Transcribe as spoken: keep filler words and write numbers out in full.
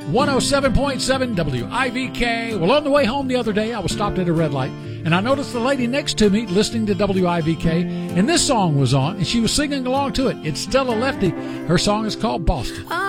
one oh seven point seven W I V K. Well, on the way home the other day, I was stopped at a red light, and I noticed the lady next to me listening to W I V K, and this song was on, and she was singing along to it. It's Stella Lefty. Her song is called Boston.